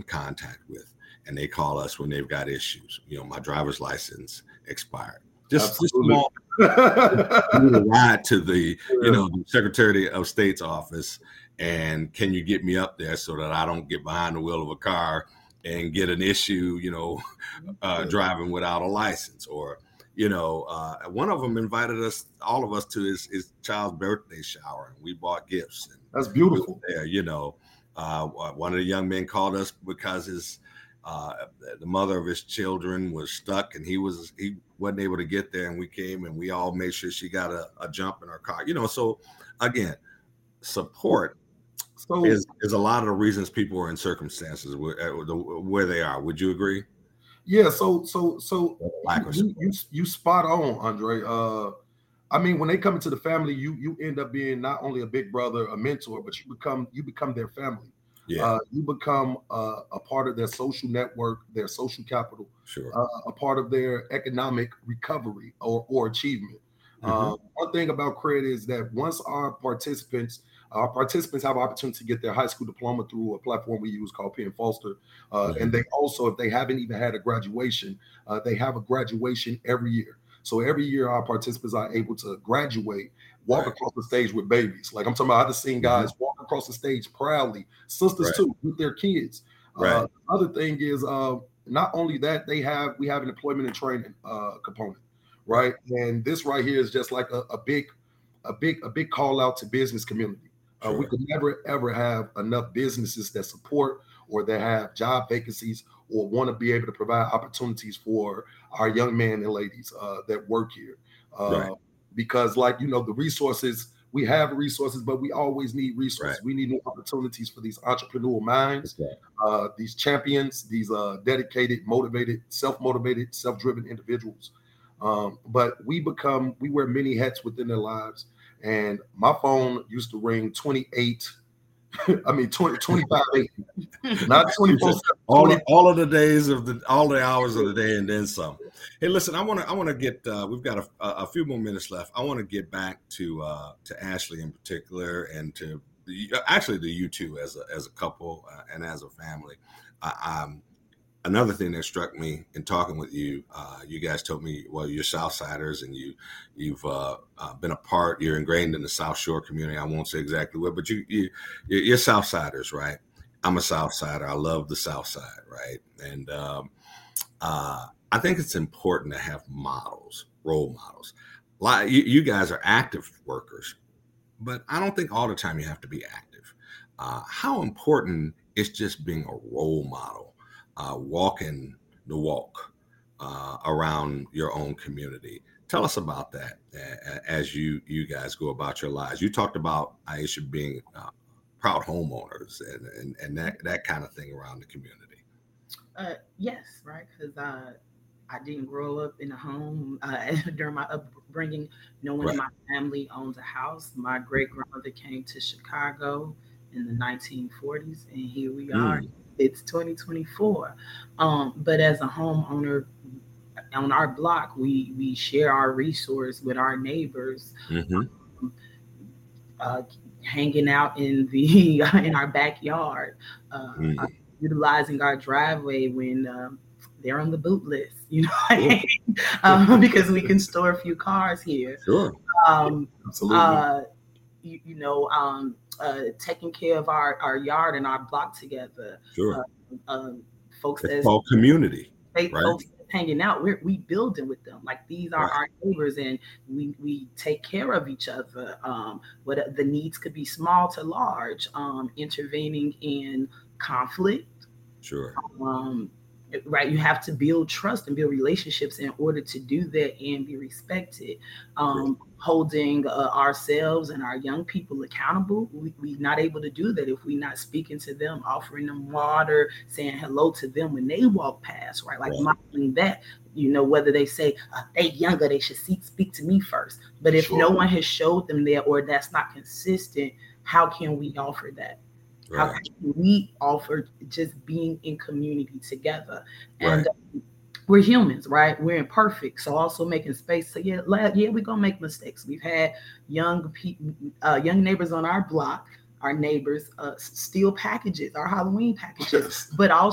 in contact with, and they call us when they've got issues. My driver's license expired. Just small. Ride to the the Secretary of State's office, and can you get me up there so that I don't get behind the wheel of a car and get an issue, driving without a license? Or one of them invited all of us to his child's birthday shower, and we bought gifts. And that's beautiful. There, one of the young men called us because the mother of his children was stuck, and he wasn't able to get there, and we came and we all made sure she got a jump in her car. So again, support is a lot of the reasons people are in circumstances where they are. Would you agree? Yeah. So you spot on, Andre. I mean, when they come into the family, you end up being not only a big brother, a mentor, but you become their family. Yeah. You become a part of their social network, their social capital, sure. A part of their economic recovery or achievement. Mm-hmm. One thing about credit is that once our participants have opportunity to get their high school diploma through a platform we use called Penn Foster. And they also, if they haven't even had a graduation, they have a graduation every year. So every year our participants are able to graduate, walk across the stage with babies. Like I'm talking about, I've seen guys walk across the stage proudly, sisters too, with their kids. Other thing is not only that, we have an employment and training component, right? And this right here is just like a big call out to business community. We could never ever have enough businesses that support or that have job vacancies or want to be able to provide opportunities for our young men and ladies that work here. Because the resources, we have resources, but we always need resources. We need new opportunities for these entrepreneurial minds, these champions, these dedicated, motivated, self-motivated, self-driven individuals. But we wear many hats within their lives. And my phone used to ring 25/8, not 24/7. All of the days all the hours of the day, and then some. Hey, listen, I want to get. We've got a few more minutes left. I want to get back to Ashley in particular, and to you two as a couple and as a family. Another thing that struck me in talking with you, you guys told me, well, you're Southsiders, and you've been you're ingrained in the South Shore community. I won't say exactly what, but you're Southsiders, right? I'm a Southsider. I love the South Side, right? And I think it's important to have models, role models. Like you guys are active workers, but I don't think all the time you have to be active. How important is just being a role model? Walking the walk around your own community. Tell us about that as you guys go about your lives. You talked about Aisha being proud homeowners and that kind of thing around the community. Yes, right, because I didn't grow up in a home during my upbringing. No one in my family owns a house. My great grandmother came to Chicago in the 1940s, and here we are. It's 2024. But as a homeowner on our block, we share our resource with our neighbors, hanging out in our backyard, utilizing our driveway when they're on the boot list, because we can store a few cars here. Sure. Absolutely. Taking care of our yard and our block together. Sure. Folks it's called community, right? Folks hanging out, we building with them. Like these are our neighbors, and we take care of each other. But the needs could be small to large. Intervening in conflict. Sure. Right, you have to build trust and build relationships in order to do that and be respected. Holding ourselves and our young people accountable. We're not able to do that if we're not speaking to them, offering them water, saying hello to them when they walk past, right? Like modeling that, whether they say they younger, they should speak to me first. But if no one has showed them that, or that's not consistent, how can we offer that? How can we offer just being in community together? And we're humans, right? We're imperfect. So also making space. So we're going to make mistakes. We've had young neighbors on our block, our neighbors steal packages, our Halloween packages, but also